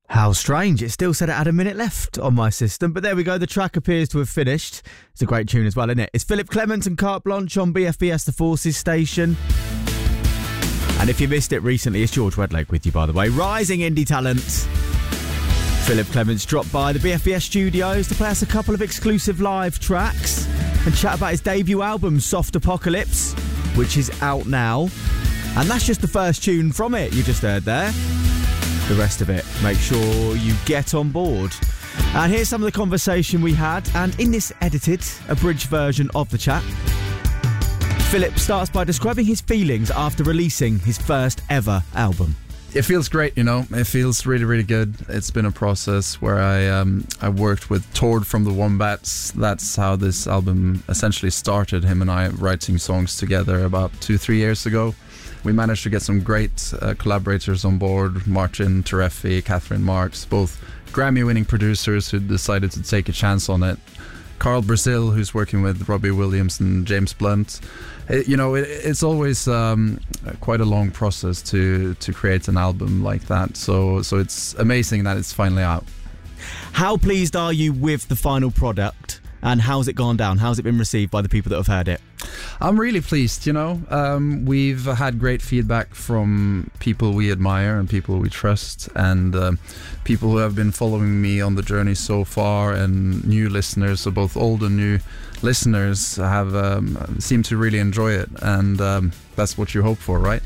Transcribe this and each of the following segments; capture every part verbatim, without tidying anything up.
How strange. It still said it had a minute left on my system, but there we go. The track appears to have finished. It's a great tune as well, isn't it? It's Philip Clement and Carte Blanche on B F B S The Forces station. And if you missed it recently, it's George Wedlake with you, by the way. Rising indie talent. Philip Clements dropped by the B F B S studios to play us a couple of exclusive live tracks and chat about his debut album, Soft Apocalypse, which is out now. And that's just the first tune from it you just heard there. The rest of it, make sure you get on board. And here's some of the conversation we had, and in this edited, abridged version of the chat, Philip starts by describing his feelings after releasing his first ever album. It feels great, you know. It feels really, really good. It's been a process where I um, I worked with Tord from the Wombats. That's how this album essentially started, him and I writing songs together about two, three years ago. We managed to get some great uh, collaborators on board, Martin Tereffi, Catherine Marks, both Grammy-winning producers who decided to take a chance on it. Carl Brazil, who's working with Robbie Williams and James Blunt. It, you know, it, it's always um, quite a long process to to create an album like that. So, so it's amazing that it's finally out. How pleased are you with the final product? And how's it gone down? How's it been received by the people that have heard it? I'm really pleased, you know. Um, we've had great feedback from people we admire and people we trust, and um, people who have been following me on the journey so far, and new listeners, so both old and new listeners have um, seemed to really enjoy it, and um, that's what you hope for, right?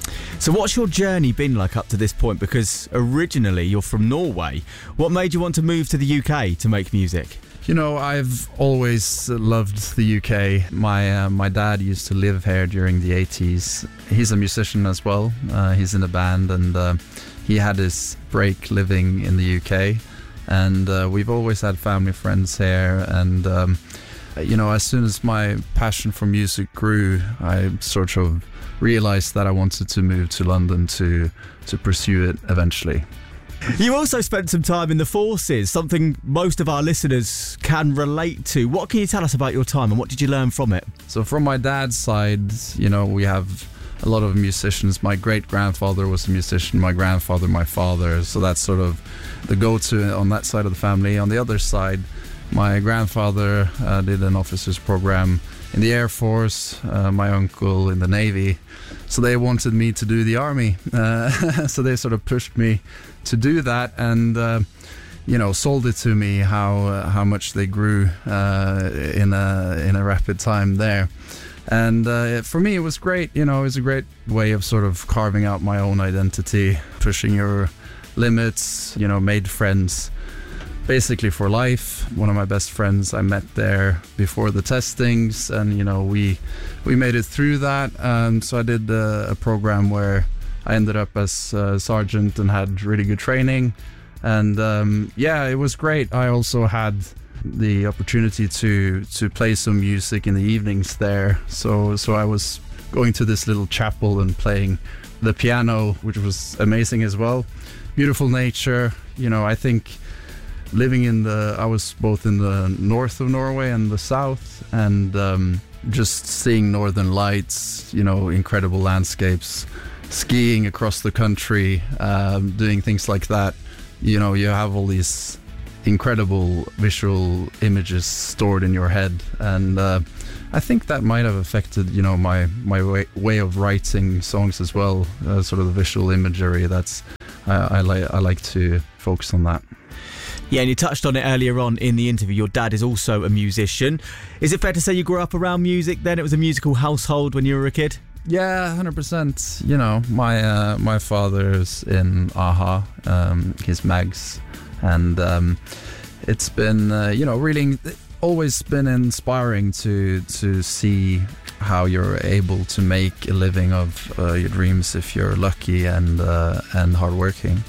So what's your journey been like up to this point? Because originally you're from Norway. What made you want to move to the U K to make music? You know, I've always loved the U K. My uh, my dad used to live here during the eighties. He's a musician as well. Uh, he's in a band, and uh, he had his break living in the U K. And uh, we've always had family friends here. And, um, you know, as soon as my passion for music grew, I sort of realized that I wanted to move to London to to pursue it eventually. You also spent some time in the Forces, something most of our listeners can relate to. What can you tell us about your time and what did you learn from it? So from my dad's side, you know, we have a lot of musicians. My great-grandfather was a musician, my grandfather, my father. So that's sort of the go-to on that side of the family. On the other side, my grandfather uh, did an officer's program in the Air Force, uh, my uncle in the Navy. So they wanted me to do the army. Uh, so they sort of pushed me to do that, and uh, you know, sold it to me how uh, how much they grew uh, in a in a rapid time there. And uh, for me, it was great. You know, it was a great way of sort of carving out my own identity, pushing your limits. You know, made friends basically for life. One of my best friends I met there before the testings, and you know, we we made it through that. Um, so I did uh, a program where I ended up as a sergeant and had really good training, and um, yeah, it was great. I also had the opportunity to to play some music in the evenings there. So so I was going to this little chapel and playing the piano, which was amazing as well. Beautiful nature. You know, I think living in the, I was both in the north of Norway and the south, and um, just seeing northern lights, you know, incredible landscapes, skiing across the country, um, doing things like that. You know, you have all these incredible visual images stored in your head, and uh, I think that might have affected, you know, my my way, way of writing songs as well. Uh, sort of the visual imagery. That's I, I like I like to focus on that. Yeah, and you touched on it earlier on in the interview. Your dad is also a musician. Is it fair to say you grew up around music then? It was a musical household when you were a kid? Yeah, one hundred percent. You know, my uh, my father's in a-ha, um, he's Mags, and um, it's been, uh, you know, really always been inspiring to to see how you're able to make a living of uh, your dreams if you're lucky and uh, and hardworking.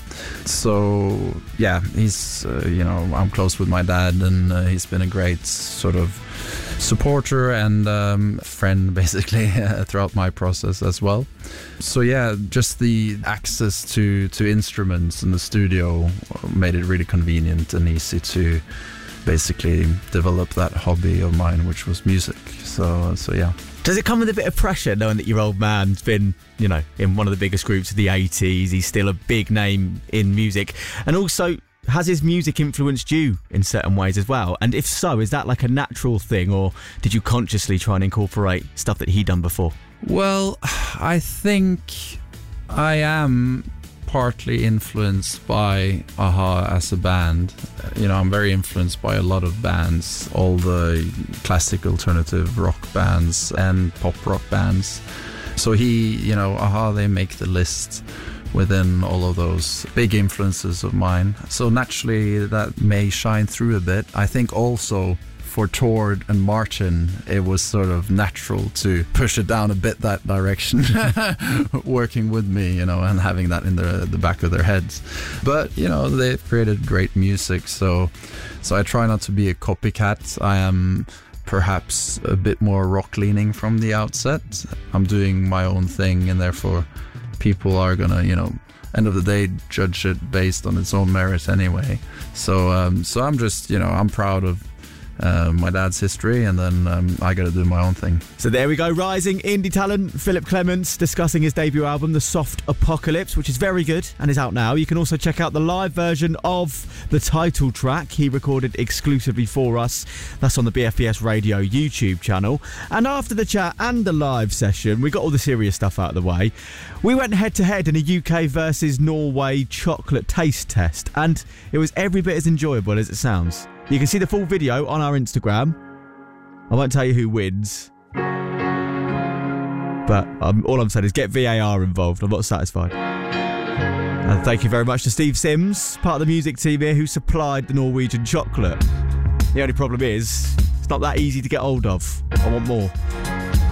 So yeah, he's uh, you know, I'm close with my dad, and uh, he's been a great sort of supporter and um, friend basically uh, throughout my process as well. So yeah, just the access to to instruments in the studio made it really convenient and easy to basically develop that hobby of mine, which was music. So so yeah. Does it come with a bit of pressure knowing that your old man's been, you know, in one of the biggest groups of the eighties? He's still a big name in music. And also, has his music influenced you in certain ways as well? And if so, is that like a natural thing, or did you consciously try and incorporate stuff that he'd done before? Well, I think I am partly influenced by a-ha as a band. You know, I'm very influenced by a lot of bands, all the classic alternative rock bands and pop rock bands. So he, you know, a-ha, they make the list within all of those big influences of mine. So naturally that may shine through a bit. I think also for Tord and Martin, it was sort of natural to push it down a bit that direction, working with me, you know, and having that in the the back of their heads. But, you know, they've created great music, so so I try not to be a copycat. I am perhaps a bit more rock leaning from the outset. I'm doing my own thing, and therefore people are gonna, you know, end of the day judge it based on its own merit anyway. So um, so I'm just, you know, I'm proud of Uh, my dad's history, and then um, I got to do my own thing. So there we go, rising indie talent Philip Clements discussing his debut album, The Soft Apocalypse, which is very good and is out now. You can also check out the live version of the title track he recorded exclusively for us. That's on the B F B S Radio YouTube channel. And after the chat and the live session, we got all the serious stuff out of the way. We went head to head in a U K versus Norway chocolate taste test, and it was every bit as enjoyable as it sounds. You can see the full video on our Instagram. I won't tell you who wins, but um, all I'm saying is get V A R involved. I'm not satisfied. And thank you very much to Steve Sims, part of the music team here, who supplied the Norwegian chocolate. The only problem is, it's not that easy to get hold of. I want more.